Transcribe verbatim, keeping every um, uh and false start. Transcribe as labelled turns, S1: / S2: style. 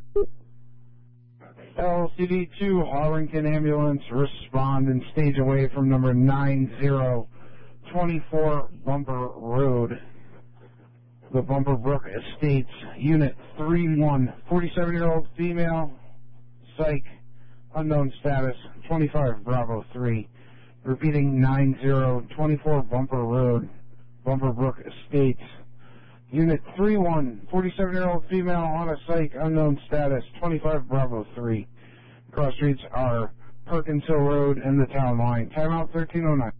S1: L C D two, Harrington Ambulance, respond and stage away from number nine zero two four Bumper Road, the Bumper Brook Estates, Unit three one, forty-seven-year-old female, psych, unknown status, twenty-five Bravo three. Repeating, nine zero two four Bumper Road, Bumper Brook Estates, Unit three one, forty-seven-year-old female on a psych, unknown status, twenty-five Bravo three. Cross streets are Perkins Hill Road and the town line. Timeout thirteen oh nine.